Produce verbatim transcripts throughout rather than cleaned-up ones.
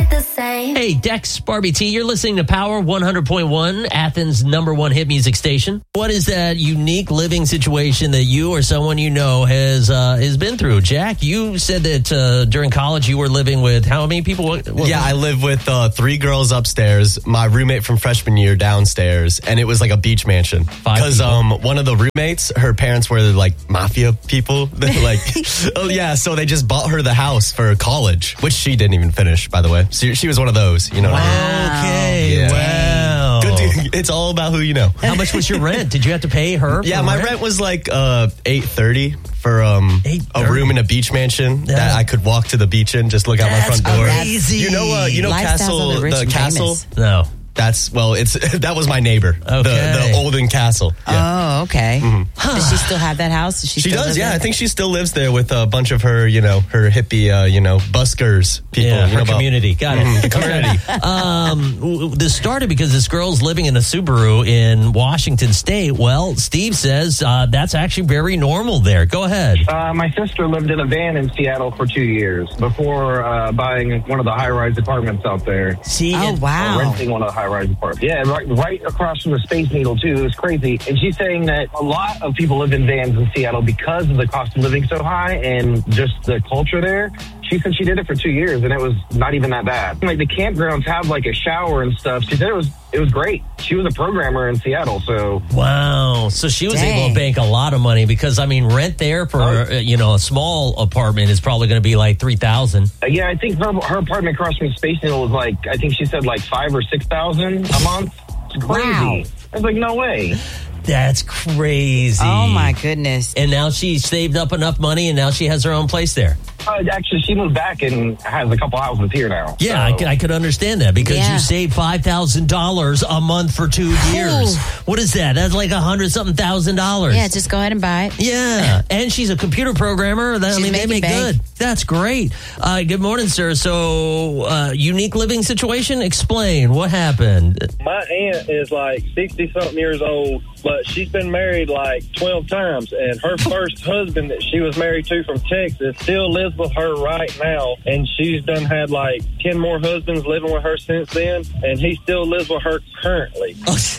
like the same. Hey, Dex, Barbie T, you're listening to Power one hundred point one, Athens' number one hit music station. What is that unique living situation that you or someone you know has uh, has been through? Jack, you said that uh, during college you were living with how many people? What, what yeah, I live with uh, three girls upstairs, my roommate from freshman year downstairs, and it was like a beach mansion. Because um, one of the roommates, her parents were like mafia people. They're like, oh yeah, so they just bought her the house for college, which she didn't even finish, by the way. So she was one of those, you know. What I mean? Okay, Yeah. wow. Good dude. It's all about who you know. How much was your rent? Did you have to pay her? Yeah, for my rent? rent was like uh, eight thirty for um, a room in a beach mansion Yeah. that I could walk to the beach in, just look out my That's front door. crazy. You know, uh, you know, Lifestyles Castle, of the rich the and castle. famous. No. That's well, it's that was my neighbor, Okay. the the Olden Castle. Yeah. Oh, okay. Mm-hmm. Does she still have that house? Does she She still does, live yeah. there? I think she still lives there with a bunch of her, you know, her hippie, uh, you know, buskers people. Yeah, you know, her about- community. Got it. Mhm, the community. Um, w- this started because this girl's living in a Subaru in Washington State. Well, Steve says uh, that's actually very normal there. Go ahead. Uh, my sister lived in a van in Seattle for two years before uh, buying one of the high-rise apartments out there. See, Oh, and- wow. Or renting one of the high-rise apartments. Yeah, right, right across from the Space Needle, too. It was crazy. And she's saying that a lot of people live in vans in Seattle because of the cost of living so high and just the culture there. She said she did it for two years, and it was not even that bad. Like, the campgrounds have, like, a shower and stuff. She said it was it was great. She was a programmer in Seattle, so... Wow. So she was Dang. able to bank a lot of money because, I mean, rent there for, Oh. uh, you know, a small apartment is probably going to be like three thousand dollars. Uh, yeah, I think her, her apartment across from the Space Needle was, like, I think she said, like, five or six thousand a month. It's crazy. Wow. I was like, no way. That's crazy. Oh, my goodness. And now she saved up enough money and now she has her own place there. Uh, actually, she moved back and has a couple houses here now. Yeah, so. I, c- I could understand that because Yeah. you save five thousand dollars a month for two years. What is that? That's like a hundred something thousand dollars. Yeah, just go ahead and buy it. Yeah, and she's a computer programmer. That, I She's mean, they making make bank. good. That's great. Uh, good morning, sir. So, uh, unique living situation? Explain. What happened? My aunt is like sixty-something years old, but she's been married like twelve times, and her first husband that she was married to from Texas still lives with her right now, and she's done had like ten more husbands living with her since then, and he still lives with her currently.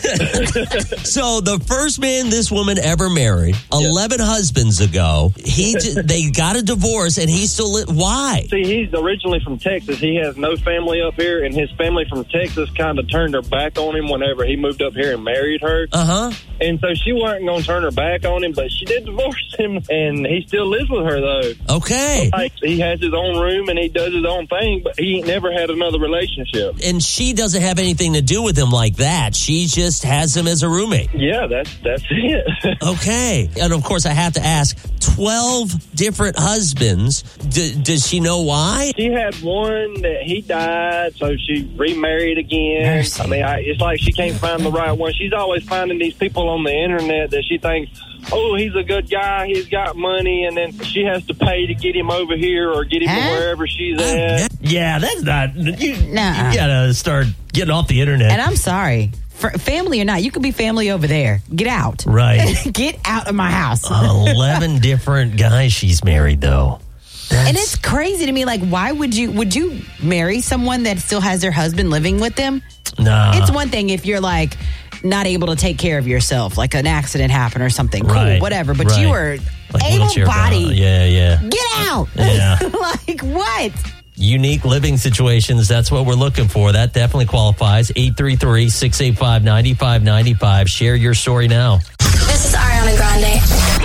So, the first man this woman ever married, eleven husbands ago, he j- they got a divorce, and he still li- Why? See, he's originally from Texas. He has no family up here, and his family from Texas kind of turned their back on him whenever he moved up here and married her. Uh-huh. And so she wasn't going to turn her back on him, but she did divorce him, and he still lives with her, though. Okay. Like, he has his own room, and he does his own thing, but he ain't never had another relationship. And she doesn't have anything to do with him like that. She just has him as a roommate. Yeah, that's that's it. Okay. And of course, I have to ask, twelve different husbands. D- does she know why? She had one that he died, so she remarried again. Mercy. I mean, I, it's like she can't find the right one. She's always finding these people on the internet that she thinks, oh, he's a good guy, he's got money, and then she has to pay to get him over here or get him Huh? to wherever she's at. Yeah, that's not. You, Nuh-uh. you gotta start getting off the internet. And I'm sorry. For family or not, you could be family over there. Get out. Right. Get out of my house. eleven different guys she's married, though. That's, And it's crazy to me. Like, why would you would you marry someone that still has their husband living with them? nah. It's one thing if you're like not able to take care of yourself, like an accident happened or something. Cool, Right, whatever. But right. you were Like able wheelchair bound. bodied. Yeah, yeah. Get out. Yeah. Like what? Unique living situations. That's what we're looking for. That definitely qualifies. eight three three, six eight five, nine five nine five. Share your story now. This is Ariana Grande.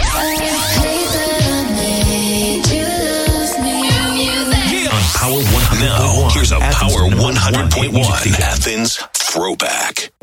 On Power one hundred point one. Now, here's a Power one hundred point one Athens throwback.